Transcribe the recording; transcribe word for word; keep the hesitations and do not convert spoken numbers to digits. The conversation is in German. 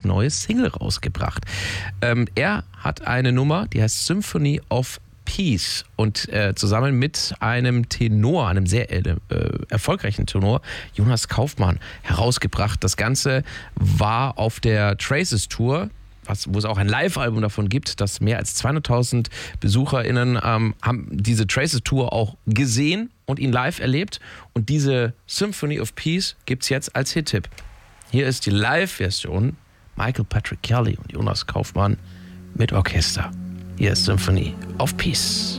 neue Single rausgebracht. Ähm, er hat eine Nummer, die heißt Symphony of Peace und äh, zusammen mit einem Tenor, einem sehr äh, erfolgreichen Tenor, Jonas Kaufmann, herausgebracht. Das Ganze war auf der Traces Tour, was, wo es auch ein Live-Album davon gibt, das mehr als zweihunderttausend BesucherInnen ähm, haben diese Traces Tour auch gesehen und ihn live erlebt. Und diese Symphony of Peace gibt es jetzt als Hit-Tipp. Hier ist die Live-Version, Michael Patrick Kelly und Jonas Kaufmann mit Orchester. Hier ist Symphony of Peace.